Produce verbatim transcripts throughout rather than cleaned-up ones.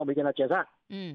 我没跟他解散。 嗯，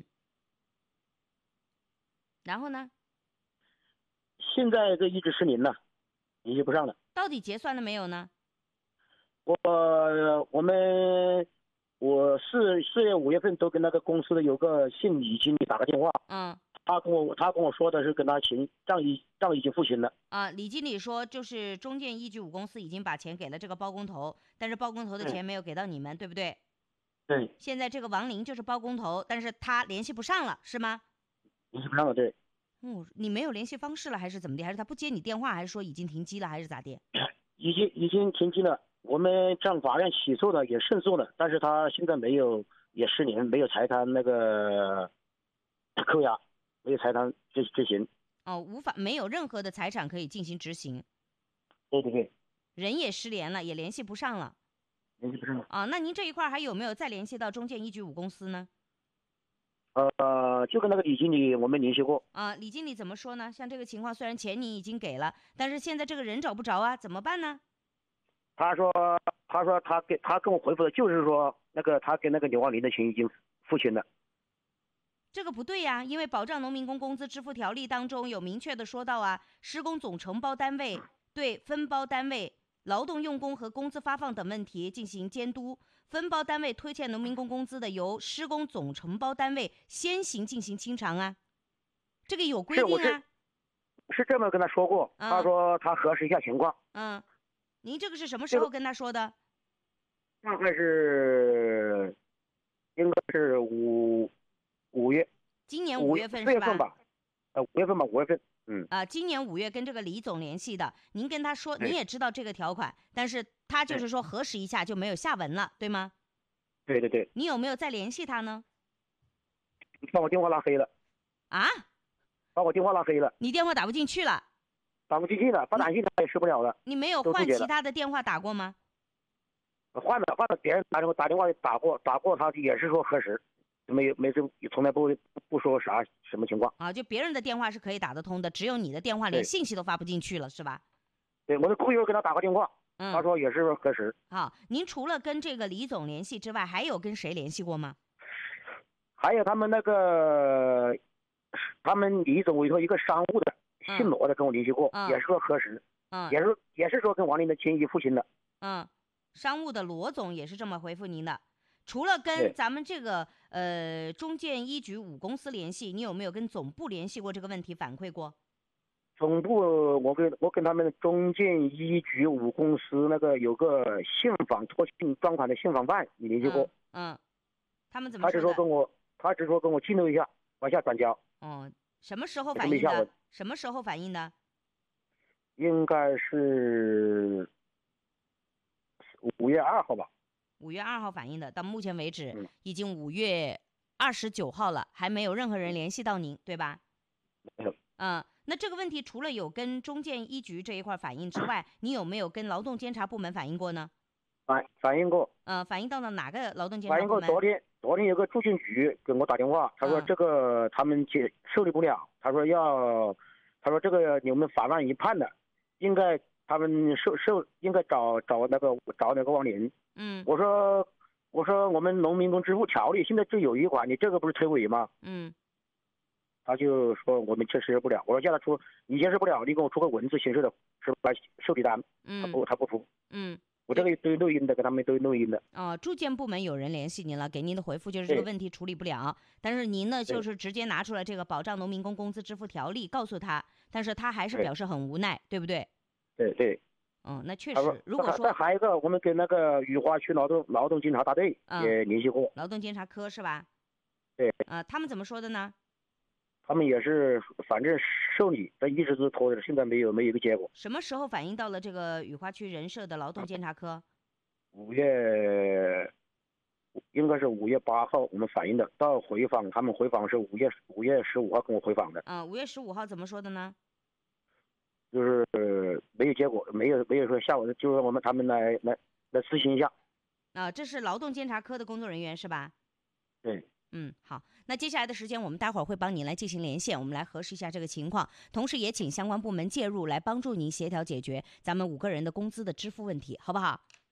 然后呢？ 现在这一直失联了，联系不上了。 到底结算了没有呢？ 我我们我四四月五月份都跟那个公司的有个姓李经理打个电话， 嗯。 他跟我他跟我说的是跟他钱账已账已经付清了。 啊，李经理说，就是中建一局五公司已经把钱给了这个包工头，但是包工头的钱没有给到你们，对不对？ 对， 现在这个王林就是包工头，但是他联系不上了，是吗？ 联系不上了，对。 嗯，你没有联系方式了，还是怎么的？还是他不接你电话，还是说已经停机了，还是咋的？ 已经已经停机了，我们向法院起诉了，也胜诉了，但是他现在没有也失联，没有财产那个扣押，没有财产执执行。 哦，无法没有任何的财产可以进行执行。 对对对， 人也失联了，也联系不上了。 联系不上了。 啊，那您这一块还有没有再联系到中建一局五公司呢？ 呃，就跟那个李经理我们联系过。 啊，李经理怎么说呢？像这个情况，虽然钱你已经给了，但是现在这个人找不着啊，怎么办呢？ 他说，他说他给他跟我回复的就是说，那个他跟那个刘万林的钱已经付清了。 这个不对呀，因为保障农民工工资支付条例当中有明确的说到啊，施工总承包单位对分包单位劳动用工和工资发放等问题进行监督，分包单位拖欠农民工工资的，由施工总承包单位先行进行清偿啊，这个有规定啊。 是这么跟他说过， 嗯、 他说他核实一下情况。 嗯，您这个是什么时候跟他说的？ 大概是应该是五五月， 今年五月份是吧？ 四月份吧，呃，五月份吧，五月份。嗯啊、呃，今年五月跟这个李总联系的，您跟他说，您也知道这个条款，但是他就是说核实一下就没有下文了，对吗？ 对对对。 你有没有再联系他呢？ 把我电话拉黑了。 啊？ 把我电话拉黑了。 你电话打不进去了？ 打不进去了，发短信他也吃不了了。 你没有换其他的电话打过吗？ 换了换了，别人打电话打电话打过打过，他也是说核实。没有没这从来不不说啥什么情况啊，就别人的电话是可以打得通的，只有你的电话连信息都发不进去了，是吧？ 对，我的雇员给他打个电话， 嗯， 他说也是核实。 好，您除了跟这个李总联系之外，还有跟谁联系过吗？ 还有他们那个，他们李总委托一个商务的，姓罗的跟我联系过， 嗯、 也是说核实， 嗯， 也是也是说跟王林的钱已经付清了。 嗯，商务的罗总也是这么回复您的。除了跟咱们这个呃中建一局五公司联系，你有没有跟总部联系过这个问题反馈过？ 总部我跟我跟他们中建一局五公司那个有个信访拖欠专款的信访办，你联系过？ 嗯，嗯，他们怎么说的？ 他只说跟我，他只说跟我记录一下，往下转交。 哦，什么时候反映的？什么时候反映的？ 应该是五月二号吧。 五月二号反映的，到目前为止、 嗯、 已经五月二十九号了，还没有任何人联系到您，对吧？ 没有。 嗯，那这个问题除了有跟中建一局这一块反映之外，你有没有跟劳动监察部门反映过呢？ 反反映过。 呃，反映到了哪个劳动监察部门？ 反映过，昨天昨天有个住建局跟我打电话，他说这个他们接受理不了，他说要，他说这个你们法院已判了，应该他们受受应该找找那个找那个王林。 嗯， 我说我说我们农民工支付条例现在就有一款，你这个不是推诿吗？ 嗯， 他就说我们确实不了，我说叫他出，你解释不了，你给我出个文字形式的是吧受理单。 嗯， 他不他不出。 嗯， 我这个都有录音的，给他们都有录音的。 哦，住建部门有人联系您了，给您的回复就是这个问题处理不了，但是您呢就是直接拿出来这个保障农民工工资支付条例告诉他，但是他还是表示很无奈， 对, 对不对？ 对对。 嗯，那确实，如果说再还有一个，我们跟那个雨花区劳动劳动监察大队也联系过、嗯， 劳动监察科是吧？ 对。 啊、呃，他们怎么说的呢？ 他们也是，反正受理，但一直都拖着，现在没有没有一个结果。 什么时候反映到了这个雨花区人社的劳动监察科？ 五月，应该是五月八号我们反映的，到回访他们回访是五月五月十五号跟我回访的。 啊、呃，五月十五号怎么说的呢？ 就是没有结果，没有没有说下午就是我们他们来来来咨询一下。 啊、呃，这是劳动监察科的工作人员是吧？ 对。 嗯，好，那接下来的时间我们待会儿会帮您来进行连线，我们来核实一下这个情况，同时也请相关部门介入来帮助您协调解决咱们五个人的工资的支付问题，好不好？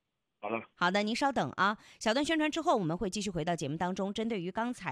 好了。 好的，您稍等啊。小段宣传之后，我们会继续回到节目当中，针对于刚才